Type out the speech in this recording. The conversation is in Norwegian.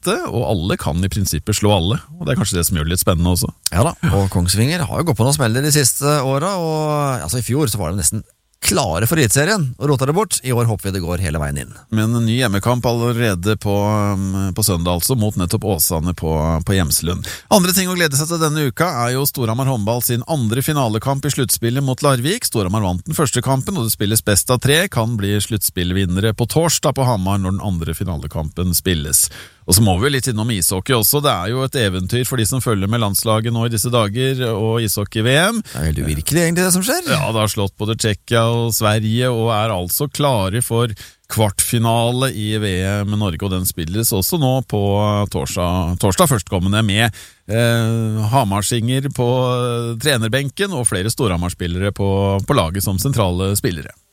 beste, og alle kan i prinsippet slå alle, og det kanskje det som gjør det litt spennende også. Ja da, og Kongsvinger har jo gått på noen smeller de siste årene, og altså, i fjor så var det nesten klare for eliteserien og rota det bort. I år håper vi det går hele veien inn. Men en ny hjemmekamp allerede på søndag, altså, mot nettopp Åsane på Hjemslund. Andre ting å glede seg til denne uka er jo Storhamar håndball sin andre finalekamp i sluttspillet mot Larvik. Storhamar vant den første kampen, og det spilles best av 3, kan bli sluttspillvinnere på torsdag på Hamar når den andre finalekampen spilles. Og så må vi litt innom ishockey også. Det er jo et eventyr for de som følger med landslaget nå i disse dager, og ishockey-VM. Det er helt uvirkelig egentlig det som skjer. Ja, det har slått både Tsjekkia og Sverige, og er altså klare for kvartfinale i VM med Norge, og den spilles også nå på torsdag førstkommende med Hamarsinger på trenerbenken og flere Storhamar-spillere på laget som sentrale spillere.